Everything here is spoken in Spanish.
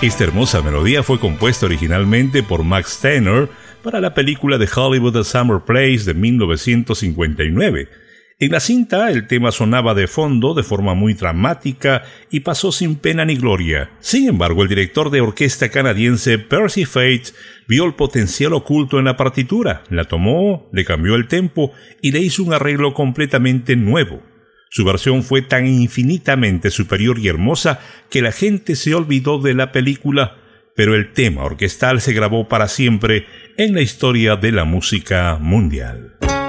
Esta hermosa melodía fue compuesta originalmente por Max Steiner para la película de Hollywood A Summer Place de 1959. En la cinta, el tema sonaba de fondo de forma muy dramática y pasó sin pena ni gloria. Sin embargo, el director de orquesta canadiense Percy Faith vio el potencial oculto en la partitura, la tomó, le cambió el tempo y le hizo un arreglo completamente nuevo. Su versión fue tan infinitamente superior y hermosa que la gente se olvidó de la película, pero el tema orquestal se grabó para siempre en la historia de la música mundial.